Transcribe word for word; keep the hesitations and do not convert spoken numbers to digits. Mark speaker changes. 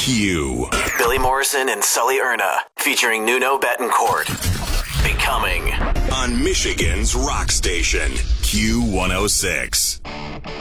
Speaker 1: Q.
Speaker 2: Billy Morrison and Sully Erna, featuring Nuno Betancourt. Becoming.
Speaker 1: On Michigan's rock station, Q one oh six.